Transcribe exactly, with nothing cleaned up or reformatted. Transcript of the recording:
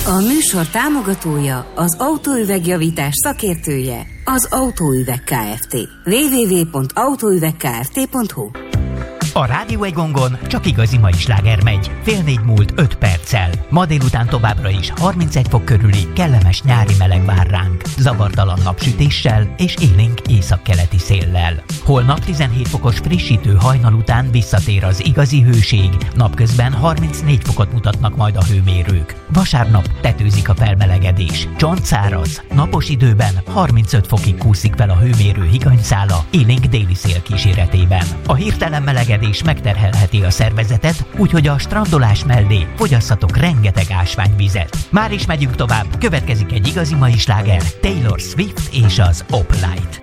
A műsor támogatója, az autóüvegjavítás szakértője, az Autóüveg Kft. double-u double-u double-u pont autóüvegkft pont hu. A Rádió Egongon csak igazi mai sláger megy. Fél négy múlt öt perccel. Ma délután továbbra is harmincegy fok körüli kellemes nyári meleg vár ránk. Zavartalan napsütéssel és élénk északkeleti széllel. Holnap tizenhét fokos frissítő hajnal után visszatér az igazi hőség. Napközben harmincnégy fokot mutatnak majd a hőmérők. Vasárnap tetőzik a felmelegedés. Csontszáraz, napos időben harmincöt fokig kúszik fel a hőmérő higanyszála, élénk déli szél kíséretében. A hirtelen melegedés megterhelheti a szervezetet, úgyhogy a strandolás mellé fogyasszatok rengeteg ásványvizet. Már is megyünk tovább, következik egy igazi mai sláger, Taylor Swift és az Hoplite.